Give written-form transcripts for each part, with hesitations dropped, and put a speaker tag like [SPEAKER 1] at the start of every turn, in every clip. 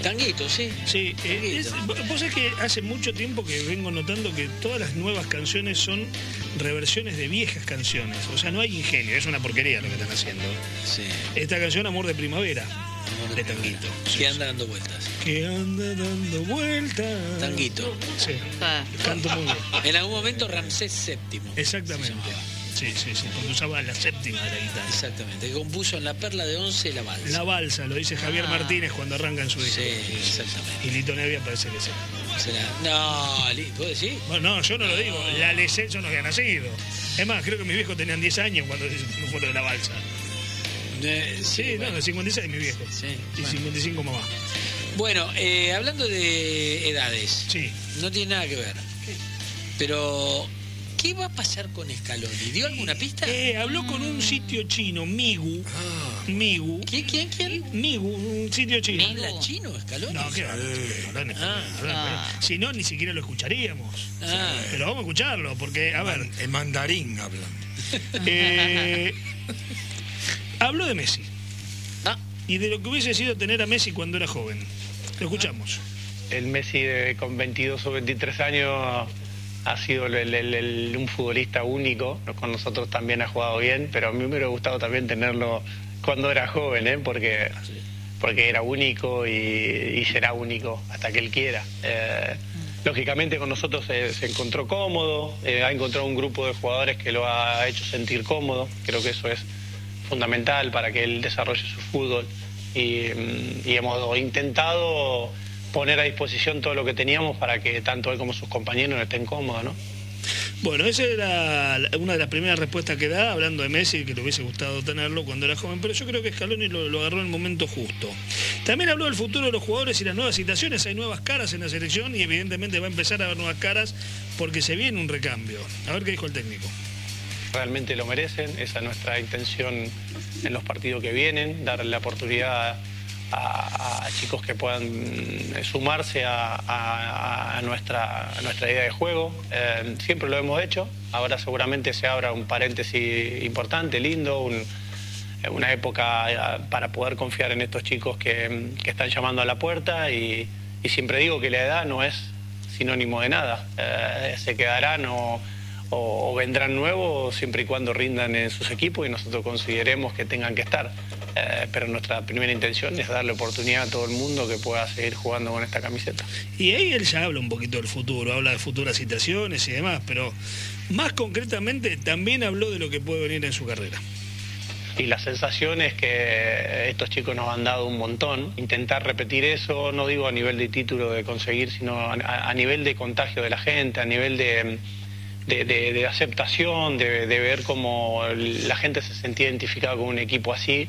[SPEAKER 1] Tanguito, sí.
[SPEAKER 2] Sí, vos sabés que hace mucho tiempo que vengo notando que todas las nuevas canciones son reversiones de viejas canciones. O sea, no hay ingenio, es una porquería lo que están haciendo.
[SPEAKER 1] Sí.
[SPEAKER 2] Esta canción, Amor de Primavera, de Tanguito.
[SPEAKER 1] Que anda dando vueltas.
[SPEAKER 2] Que anda dando vueltas.
[SPEAKER 1] Tanguito.
[SPEAKER 2] Sí, canto muy bien.
[SPEAKER 1] En algún momento Ramsés VII.
[SPEAKER 2] Exactamente. Sí, porque usaba la séptima de la guitarra.
[SPEAKER 1] Exactamente, que compuso en La Perla de Once la balsa.
[SPEAKER 2] La balsa, lo dice Javier Martínez cuando arranca en su disco.
[SPEAKER 1] Sí, exactamente.
[SPEAKER 2] Y Lito Nevia parece que sí.
[SPEAKER 1] No, ¿vos decís?
[SPEAKER 2] Bueno, no, yo no lo digo. La Lecé yo no había nacido. Es más, creo que mis viejos tenían 10 años cuando fue lo de la balsa. Sí, bueno. No, de 56 mi viejo. Sí, y bueno. 55 mamá.
[SPEAKER 1] Bueno, hablando de edades.
[SPEAKER 2] Sí.
[SPEAKER 1] No tiene nada que ver. Pero... ¿qué va a pasar con Scaloni? ¿Dio alguna pista?
[SPEAKER 2] Habló con un sitio chino, Migu. Migu.
[SPEAKER 1] ¿Quién?
[SPEAKER 2] Migu, un sitio chino.
[SPEAKER 1] ¿Habla chino Scaloni?
[SPEAKER 2] No, ¿qué va? Si no, ni siquiera lo escucharíamos. Pero vamos a escucharlo, porque, a ver...
[SPEAKER 3] En mandarín hablan.
[SPEAKER 2] Habló de Messi. Y de lo que hubiese sido tener a Messi cuando era joven. Lo escuchamos.
[SPEAKER 4] El Messi con 22 o 23 años... ha sido un futbolista único, con nosotros también ha jugado bien, pero a mí me hubiera gustado también tenerlo cuando era joven, porque era único y será único hasta que él quiera. Lógicamente con nosotros se encontró cómodo, ha encontrado un grupo de jugadores que lo ha hecho sentir cómodo, creo que eso es fundamental para que él desarrolle su fútbol y hemos intentado poner a disposición todo lo que teníamos para que tanto él como sus compañeros estén cómodos, ¿no?
[SPEAKER 2] Bueno, esa era una de las primeras respuestas que da, hablando de Messi, que le hubiese gustado tenerlo cuando era joven, pero yo creo que Scaloni lo agarró en el momento justo. También habló del futuro de los jugadores y las nuevas situaciones, hay nuevas caras en la selección y evidentemente va a empezar a haber nuevas caras porque se viene un recambio. A ver qué dijo el técnico.
[SPEAKER 4] Realmente lo merecen, esa es nuestra intención en los partidos que vienen, darle la oportunidad a chicos que puedan sumarse a nuestra idea de juego. Siempre lo hemos hecho, ahora seguramente se abra un paréntesis importante, lindo, una época para poder confiar en estos chicos que están llamando a la puerta y siempre digo que la edad no es sinónimo de nada, se quedarán o vendrán nuevos siempre y cuando rindan en sus equipos y nosotros consideremos que tengan que estar. Pero nuestra primera intención es darle oportunidad a todo el mundo que pueda seguir jugando con esta camiseta.
[SPEAKER 2] Y ahí él ya habla un poquito del futuro, habla de futuras situaciones y demás, pero más concretamente también habló de lo que puede venir en su carrera.
[SPEAKER 4] Y la sensación es que estos chicos nos han dado un montón. Intentar repetir eso, no digo a nivel de título de conseguir, sino a nivel de contagio de la gente, a nivel de aceptación, de ver cómo la gente se sentía identificada con un equipo así.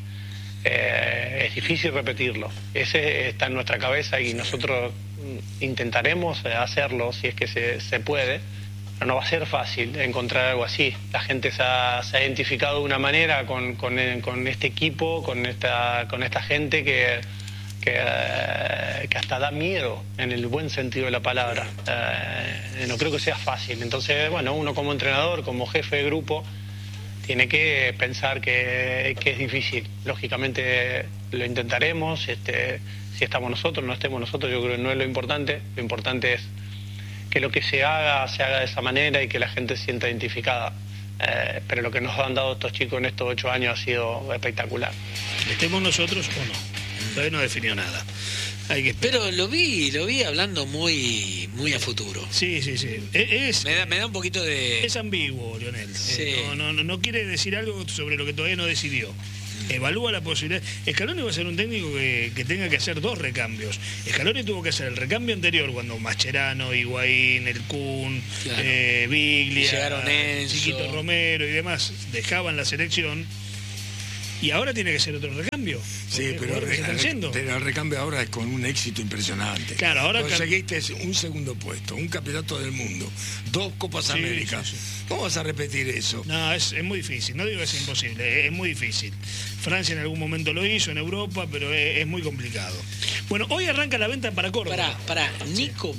[SPEAKER 4] Es difícil repetirlo. Ese está en nuestra cabeza y nosotros intentaremos hacerlo si es que se puede, pero no va a ser fácil encontrar algo así. La gente se ha identificado de una manera con este equipo, con esta gente que hasta da miedo en el buen sentido de la palabra. No creo que sea fácil. Entonces, bueno, uno como entrenador, como jefe de grupo, tiene que pensar que es difícil. Lógicamente lo intentaremos, si estamos nosotros, no estemos nosotros, yo creo que no es lo importante es que lo que se haga de esa manera y que la gente se sienta identificada. Pero lo que nos han dado estos chicos en estos 8 años ha sido espectacular.
[SPEAKER 2] ¿Estemos nosotros o no? Todavía no definió nada.
[SPEAKER 1] Pero lo vi hablando muy a futuro.
[SPEAKER 2] Sí.
[SPEAKER 1] Me da un poquito de...
[SPEAKER 2] Es ambiguo, Lionel.
[SPEAKER 1] Sí.
[SPEAKER 2] No quiere decir algo sobre lo que todavía no decidió. Evalúa la posibilidad. Scaloni va a ser un técnico que tenga que hacer 2 recambios. Scaloni tuvo que hacer el recambio anterior cuando Mascherano, Higuaín, El Kun, claro. Biglia, Chiquito Romero y demás dejaban la selección. Y ahora tiene que ser otro recambio.
[SPEAKER 3] Sí, pero el recambio ahora es con un éxito impresionante.
[SPEAKER 2] Claro, ahora
[SPEAKER 3] conseguiste un segundo puesto, un campeonato del mundo, 2 Copas América. Sí. ¿Cómo vas a repetir eso?
[SPEAKER 2] No, es muy difícil. No digo que es imposible, es muy difícil. Francia en algún momento lo hizo en Europa, pero es muy complicado. Bueno, hoy arranca la venta para Córdoba.
[SPEAKER 1] Para Nico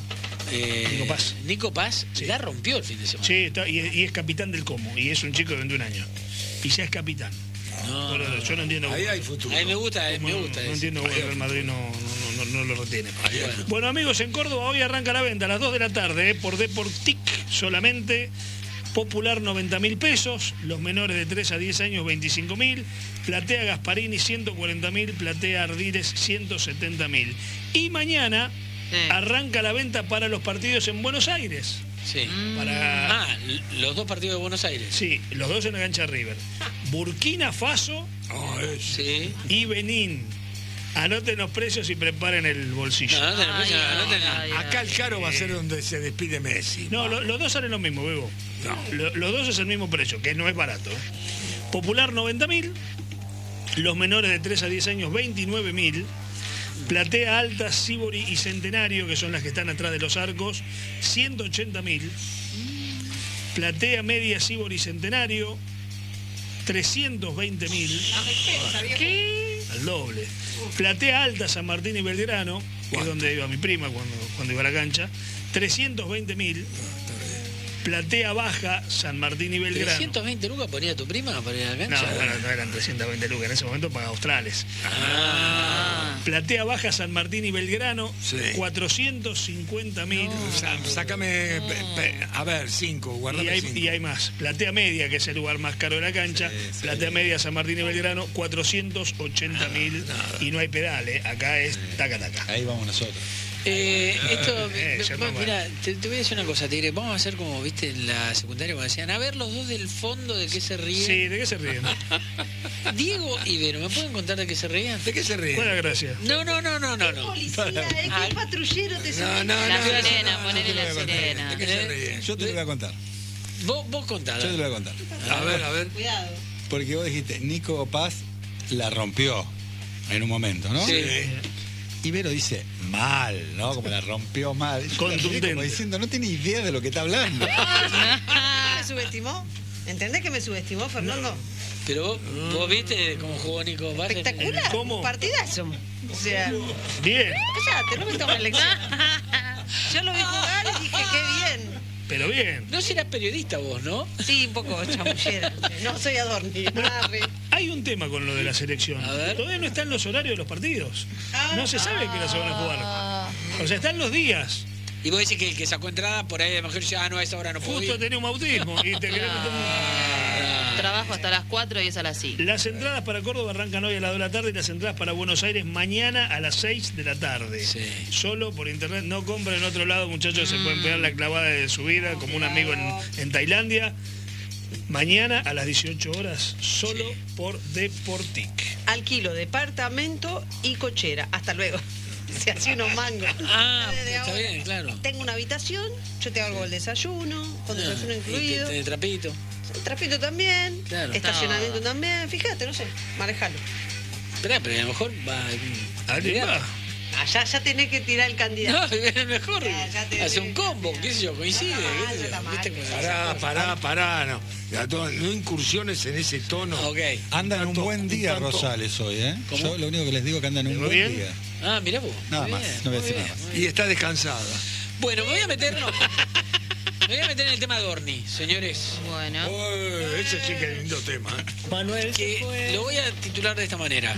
[SPEAKER 1] Paz
[SPEAKER 2] sí.
[SPEAKER 1] La rompió el fin de semana.
[SPEAKER 2] Sí, y es capitán del Como, y es un chico de 21 años. Y ya es capitán. No, yo no entiendo.
[SPEAKER 3] Ahí hay futuro.
[SPEAKER 1] A mí me gusta.
[SPEAKER 2] No entiendo por qué el Madrid no no lo retiene. Bueno, amigos, en Córdoba hoy arranca la venta a las 2 de la tarde por Deportic solamente. Popular 90.000 pesos, los menores de 3 a 10 años 25.000, Platea Gasparini 140.000, Platea Ardiles 170.000. Y mañana arranca la venta para los partidos en Buenos Aires.
[SPEAKER 1] Sí.
[SPEAKER 2] Para...
[SPEAKER 1] los dos partidos de Buenos Aires.
[SPEAKER 2] Sí, los dos en la cancha de River. Burkina Faso
[SPEAKER 1] Sí.
[SPEAKER 2] y Benín. Anoten los precios y preparen el bolsillo.
[SPEAKER 1] No, anoten los precios, anoten.
[SPEAKER 3] Acá el caro va a ser donde se despide Messi.
[SPEAKER 2] No, los dos salen lo mismo, Bebo.
[SPEAKER 3] No.
[SPEAKER 2] Los dos es el mismo precio, que no es barato. Popular 90.000, los menores de 3 a 10 años 29.000, Platea Alta, Sibori y Centenario, que son las que están atrás de los arcos, 180.000, Platea Media, Sibori y Centenario, 320.000.
[SPEAKER 5] ¿Qué?
[SPEAKER 2] Al doble. Platea Alta, San Martín y Belgrano, que es donde iba mi prima cuando iba a la cancha, 320.000. Platea Baja, San Martín y Belgrano.
[SPEAKER 1] 320 lucas ponía tu prima para ir a la
[SPEAKER 2] No,
[SPEAKER 1] cancha.
[SPEAKER 2] bueno, no eran 320 lucas, en ese momento para australes. Platea Baja, San Martín y Belgrano,
[SPEAKER 3] Sí.
[SPEAKER 2] 450.000.
[SPEAKER 3] Sácame, a ver, 5, guardame 5.
[SPEAKER 2] Y hay más. Platea Media, que es el lugar más caro de la cancha. Platea Media, San Martín y Belgrano, 480.000. Y no hay pedal, acá es taca.
[SPEAKER 6] Ahí vamos nosotros.
[SPEAKER 1] Mira, te voy a decir una cosa, Tigre. Vamos a hacer como, viste, en la secundaria cuando decían, a ver los dos del fondo, ¿de qué se ríen?
[SPEAKER 2] Sí, ¿de qué se ríen?
[SPEAKER 1] Diego y Vero, ¿me pueden contar de qué se rían?
[SPEAKER 3] ¿De qué se ríe?
[SPEAKER 2] Buena gracia.
[SPEAKER 1] No.
[SPEAKER 5] Policía, ¿qué patrullero te
[SPEAKER 3] No,
[SPEAKER 5] La sirena, ponele la sirena.
[SPEAKER 3] ¿De qué se ríe?
[SPEAKER 6] Yo te lo voy a contar.
[SPEAKER 1] Vos contá.
[SPEAKER 6] Yo te lo voy a contar.
[SPEAKER 3] A ver.
[SPEAKER 5] Cuidado.
[SPEAKER 6] Porque vos dijiste, Nico Paz la rompió en un momento, ¿no?
[SPEAKER 1] Sí.
[SPEAKER 6] Y Vero dice, mal, ¿no? Como la rompió mal. Yo la miré
[SPEAKER 2] Contundente.
[SPEAKER 6] como diciendo, no tiene idea de lo que está hablando.
[SPEAKER 5] ¿Me subestimó? ¿Entendés que me subestimó, Fernando?
[SPEAKER 1] Pero vos viste cómo jugó Nico Paz.
[SPEAKER 5] Espectacular.
[SPEAKER 2] ¿Cómo?
[SPEAKER 5] Un partidazo. O sea,
[SPEAKER 2] Bien,
[SPEAKER 5] cállate, no me tomes lección. Yo lo vi jugar y dije, qué bien.
[SPEAKER 2] pero bien.
[SPEAKER 1] No serás periodista vos, ¿no?
[SPEAKER 5] Sí, un poco chamullera. No soy Adorni. Arre.
[SPEAKER 2] Hay un tema con lo de la selección.
[SPEAKER 1] A ver.
[SPEAKER 2] Todavía no están los horarios de los partidos. No se sabe qué hora se van a jugar. O sea, están los días.
[SPEAKER 1] Y vos decís que el que sacó entrada por ahí a lo mejor dice, no, a esa hora no puedo
[SPEAKER 2] Justo
[SPEAKER 1] ir.
[SPEAKER 2] tenés un bautismo y te querés meter
[SPEAKER 7] Trabajo hasta las 4 y es a las 5.
[SPEAKER 2] Las entradas para Córdoba arrancan hoy a las 2 de la tarde y las entradas para Buenos Aires mañana a las 6 de la tarde.
[SPEAKER 1] Sí.
[SPEAKER 2] Solo por internet, no compren en otro lado, muchachos, se pueden pegar la clavada de su vida como un amigo en Tailandia. Mañana a las 18 horas, solo por Deportic.
[SPEAKER 5] Alquilo departamento y cochera. Hasta luego. Se hace unos mangos. Desde
[SPEAKER 1] Está
[SPEAKER 5] ahora.
[SPEAKER 1] bien, claro.
[SPEAKER 5] Tengo una habitación, yo te hago el desayuno, con desayuno incluido.
[SPEAKER 1] Y trapito.
[SPEAKER 5] El trapito también,
[SPEAKER 1] Claro.
[SPEAKER 5] estacionamiento también. Fíjate, no sé, manejalo.
[SPEAKER 1] Esperá, pero a lo mejor va.
[SPEAKER 2] Arriba.
[SPEAKER 5] Allá ya tenés que tirar el candidato.
[SPEAKER 1] No, es mejor.
[SPEAKER 5] Ya te
[SPEAKER 1] Hace
[SPEAKER 5] digo.
[SPEAKER 1] un combo, qué sé yo, coincide.
[SPEAKER 5] Está mal,
[SPEAKER 1] qué sé yo,
[SPEAKER 5] está mal.
[SPEAKER 1] ¿viste cómo se
[SPEAKER 3] Pará, no. No incursiones en ese tono.
[SPEAKER 1] Ok.
[SPEAKER 6] Andan un
[SPEAKER 3] Tanto-
[SPEAKER 6] buen día
[SPEAKER 3] tanto-
[SPEAKER 6] Rosales hoy, ¿eh?
[SPEAKER 1] ¿Cómo?
[SPEAKER 6] Yo lo único que les digo es que andan un
[SPEAKER 2] ¿Pero
[SPEAKER 6] buen
[SPEAKER 2] bien?
[SPEAKER 6] día.
[SPEAKER 1] Ah, mirá vos.
[SPEAKER 6] Nada
[SPEAKER 1] Muy
[SPEAKER 6] más,
[SPEAKER 1] bien,
[SPEAKER 6] no voy a
[SPEAKER 1] muy
[SPEAKER 6] decir
[SPEAKER 1] bien,
[SPEAKER 6] nada más.
[SPEAKER 1] muy
[SPEAKER 3] Y
[SPEAKER 1] bien.
[SPEAKER 3] está descansada.
[SPEAKER 1] Bueno, me voy a meter. Me voy a meter en el tema de Dorni, señores.
[SPEAKER 7] Bueno.
[SPEAKER 3] Ese sí que es lindo tema.
[SPEAKER 2] Manuel.
[SPEAKER 1] Que lo voy a titular de esta manera.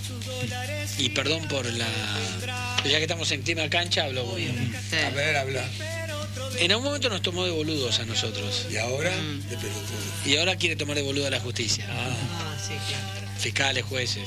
[SPEAKER 1] Y perdón por la. Ya que estamos en clima cancha, hablo muy bien.
[SPEAKER 7] Sí.
[SPEAKER 3] A ver, habla.
[SPEAKER 1] En algún momento nos tomó de boludos a nosotros.
[SPEAKER 3] Y ahora, de pelotudo.
[SPEAKER 1] Y ahora quiere tomar de boludo a la justicia.
[SPEAKER 5] Ah, sí, claro.
[SPEAKER 1] Fiscales, jueces.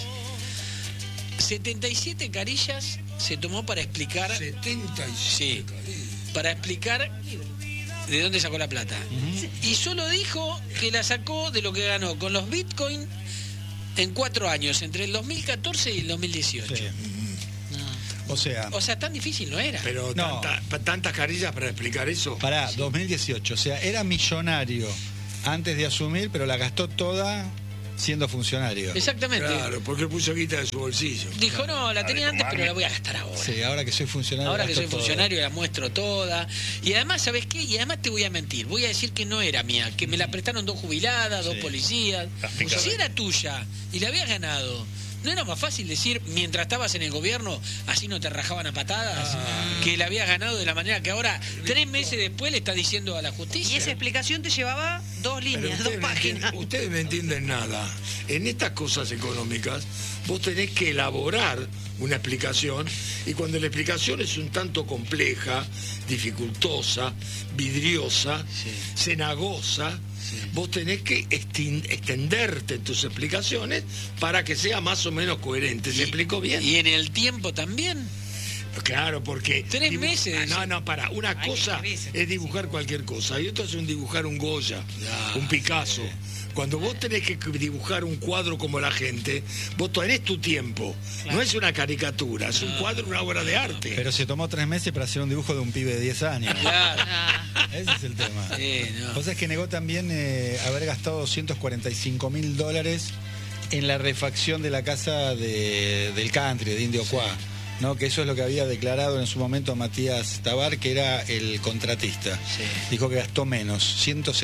[SPEAKER 1] 77 carillas se tomó para explicar.
[SPEAKER 3] 77.
[SPEAKER 1] Sí. Para explicar de dónde sacó la plata. Y solo dijo que la sacó de lo que ganó con los Bitcoin en 4 años, entre el 2014 y el 2018.
[SPEAKER 6] Sí. O sea,
[SPEAKER 1] O sea, tan difícil no era.
[SPEAKER 3] Pero
[SPEAKER 6] No.
[SPEAKER 3] tantas carillas para explicar eso.
[SPEAKER 6] pará, 2018. O sea, era millonario antes de asumir, pero la gastó toda siendo funcionario.
[SPEAKER 1] Exactamente.
[SPEAKER 3] Claro, porque puso guita de su bolsillo.
[SPEAKER 1] Dijo, no, la tenía antes, pero la voy a gastar ahora.
[SPEAKER 6] Sí, ahora que soy funcionario.
[SPEAKER 1] Ahora que
[SPEAKER 6] gasto
[SPEAKER 1] soy
[SPEAKER 6] todo.
[SPEAKER 1] funcionario la muestro toda. Y además, ¿sabes qué? Y además te voy a mentir. Voy a decir que no era mía, que me la prestaron 2 jubiladas, 2 policías. Si era tuya y la habías ganado, ¿no era más fácil decir, mientras estabas en el gobierno, así no te rajaban a patadas, que la habías ganado de la manera que ahora, 3 meses después, le estás diciendo a la
[SPEAKER 5] ¿Y
[SPEAKER 1] justicia?
[SPEAKER 5] esa explicación te llevaba 2 líneas,
[SPEAKER 3] Pero
[SPEAKER 5] 2 páginas.
[SPEAKER 3] ustedes no entienden nada. En estas cosas económicas, vos tenés que elaborar una explicación, y cuando la explicación es un tanto compleja, dificultosa, vidriosa, cenagosa, vos tenés que extenderte en tus explicaciones para que sea más o menos coherente. ¿Se explicó bien?
[SPEAKER 1] ¿Y en el tiempo también?
[SPEAKER 3] Claro, porque...
[SPEAKER 1] 3 meses.
[SPEAKER 3] No, para. Una cosa es dibujar cualquier cosa y otra es dibujar un Goya, un Picasso. Cuando vos tenés que dibujar un cuadro como la gente, vos tenés tu tiempo. No es una caricatura, es un cuadro, una obra de arte.
[SPEAKER 6] Pero se tomó 3 meses para hacer un dibujo de un pibe de 10 años.
[SPEAKER 1] Claro.
[SPEAKER 6] Ese es el tema.
[SPEAKER 1] No.
[SPEAKER 6] Cosa es que negó también haber gastado $245.000 en la refacción de la casa del country, de Indio Cuá. ¿No? Que eso es lo que había declarado en su momento Matías Tabar, que era el contratista.
[SPEAKER 1] Sí.
[SPEAKER 6] Dijo que gastó menos,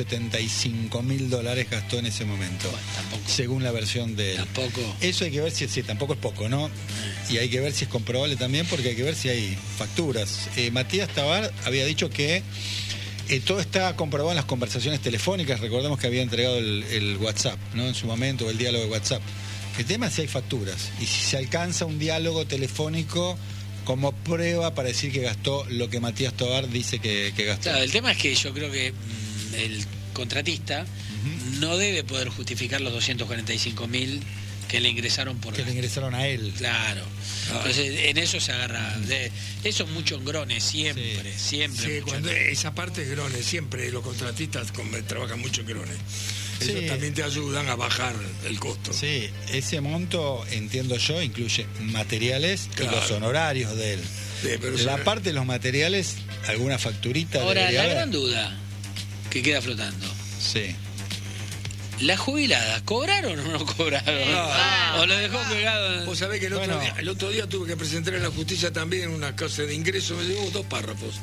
[SPEAKER 6] $175.000 gastó en ese momento,
[SPEAKER 1] Bueno, tampoco.
[SPEAKER 6] según la versión de él.
[SPEAKER 1] Tampoco.
[SPEAKER 6] Eso hay que ver si tampoco es poco, ¿no? Y hay que ver si es comprobable también, porque hay que ver si hay facturas. Matías Tabar había dicho que todo está comprobado en las conversaciones telefónicas. Recordemos que había entregado el WhatsApp, ¿no? En su momento, el diálogo de WhatsApp. El tema es si hay facturas y si se alcanza un diálogo telefónico como prueba para decir que gastó lo que Matías Tobar dice que gastó.
[SPEAKER 1] Claro, el tema es que yo creo que el contratista no debe poder justificar los 245.000 que le ingresaron por...
[SPEAKER 6] Que le ingresaron a él.
[SPEAKER 1] Claro. Entonces, en eso se agarra. Eso es mucho engrone, siempre.
[SPEAKER 3] Sí,
[SPEAKER 1] Mucho
[SPEAKER 3] cuando
[SPEAKER 1] engrone.
[SPEAKER 3] esa parte es grone, siempre los contratistas trabajan mucho en grone. Ellos también te ayudan a bajar el costo.
[SPEAKER 6] Sí, ese monto, entiendo yo, incluye materiales y los honorarios de él.
[SPEAKER 3] Sí, pero
[SPEAKER 6] la parte de los materiales, alguna facturita.
[SPEAKER 1] Ahora, la
[SPEAKER 6] haber.
[SPEAKER 1] gran duda que queda flotando.
[SPEAKER 6] Sí.
[SPEAKER 1] ¿Las jubiladas cobraron o no cobraron? ¿O lo dejó pegado?
[SPEAKER 3] Vos sabés que el otro día tuve que presentar en la justicia también una causa de ingreso, me llegó 2 párrafos.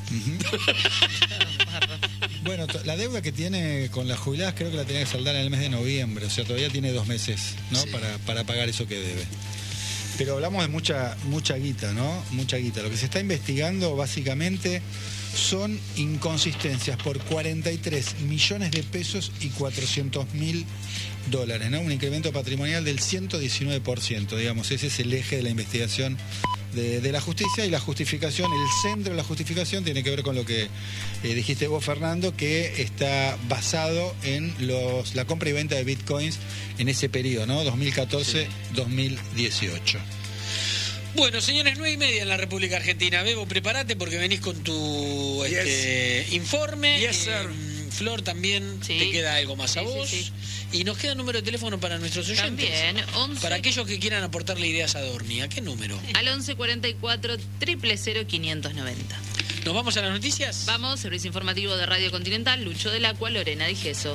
[SPEAKER 6] Bueno, la deuda que tiene con las jubiladas creo que la tenía que saldar en el mes de noviembre, o sea, todavía tiene 2 meses, ¿no?
[SPEAKER 1] Sí.
[SPEAKER 6] Para pagar eso que debe. Pero hablamos de mucha guita, ¿no? Mucha guita. Lo que se está investigando básicamente son inconsistencias por 43 millones de pesos y $400.000, ¿no? Un incremento patrimonial del 119%, digamos. Ese es el eje de la investigación de la justicia, y la justificación, el centro de la justificación tiene que ver con lo que dijiste vos, Fernando, que está basado en la compra y venta de bitcoins en ese periodo, ¿no? 2014-2018.
[SPEAKER 1] Bueno, señores, 9:30 en la República Argentina. Bebo, prepárate porque venís con tu informe.
[SPEAKER 3] Yes, sir.
[SPEAKER 1] Flor, también te queda algo más a vos.
[SPEAKER 7] Sí.
[SPEAKER 1] Y nos queda número de teléfono para nuestros oyentes.
[SPEAKER 7] También, 11...
[SPEAKER 1] Para aquellos que quieran aportarle ideas a Dorni. ¿A qué número?
[SPEAKER 7] Al 1144 000 590.
[SPEAKER 1] ¿Nos vamos a las noticias?
[SPEAKER 7] Vamos, servicio informativo de Radio Continental, Lucho del Acua, Lorena Di Gesso.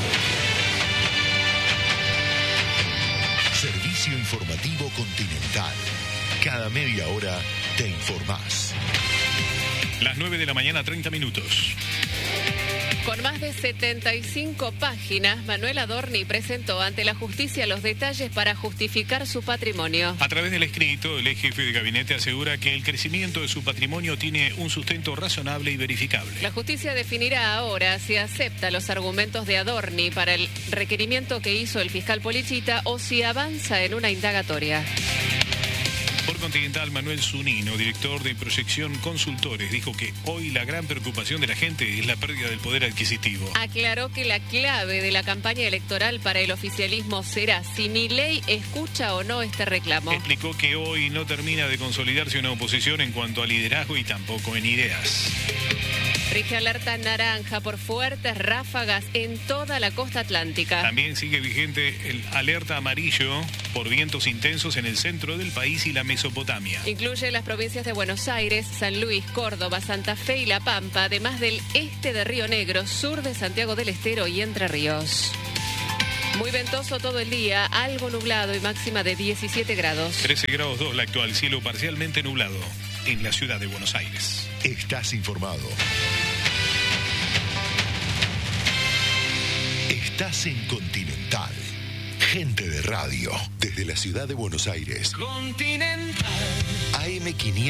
[SPEAKER 8] Servicio informativo Continental. Cada media hora te informás.
[SPEAKER 9] Las 9 de la mañana, 30 minutos.
[SPEAKER 10] Con más de 75 páginas, Manuel Adorni presentó ante la justicia los detalles para justificar su patrimonio.
[SPEAKER 9] A través del escrito, el ex jefe de gabinete asegura que el crecimiento de su patrimonio tiene un sustento razonable y verificable.
[SPEAKER 10] La justicia definirá ahora si acepta los argumentos de Adorni para el requerimiento que hizo el fiscal Polichita o si avanza en una indagatoria.
[SPEAKER 9] Por Continental, Manuel Zunino, director de Proyección Consultores, dijo que hoy la gran preocupación de la gente es la pérdida del poder adquisitivo.
[SPEAKER 10] Aclaró que la clave de la campaña electoral para el oficialismo será si Milei escucha o no este reclamo.
[SPEAKER 9] Explicó que hoy no termina de consolidarse una oposición en cuanto a liderazgo y tampoco en ideas.
[SPEAKER 10] Rige alerta naranja por fuertes ráfagas en toda la costa atlántica.
[SPEAKER 9] También sigue vigente el alerta amarillo por vientos intensos en el centro del país y la Mesopotamia.
[SPEAKER 10] Incluye las provincias de Buenos Aires, San Luis, Córdoba, Santa Fe y La Pampa, además del este de Río Negro, sur de Santiago del Estero y Entre Ríos. Muy ventoso todo el día, algo nublado y máxima de 17 grados.
[SPEAKER 9] 13 grados 2 la actual, cielo parcialmente nublado en la ciudad de Buenos Aires.
[SPEAKER 8] Estás informado. Estás en Continental. Gente de radio. Desde la ciudad de Buenos Aires.
[SPEAKER 3] Continental.
[SPEAKER 8] AM500.